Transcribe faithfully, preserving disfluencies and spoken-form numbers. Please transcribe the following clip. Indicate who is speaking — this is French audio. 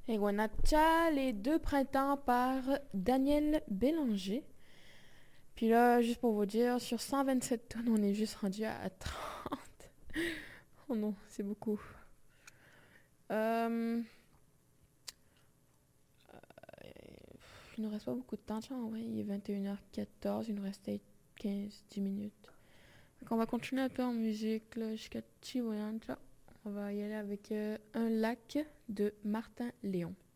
Speaker 1: Iguanacha, les deux printemps par Daniel Bélanger. Puis là, juste pour vous dire, sur cent vingt-sept tonnes, on est juste rendu à trente. Oh non, c'est beaucoup. Euh... Il nous reste pas beaucoup de temps, tu vois, en vrai, il est vingt et une heures quatorze, il nous restait quinze dix minutes. Donc on va continuer un peu en musique là, jusqu'à Chihuahua. On va y aller avec euh, Un lac de Martin Léon.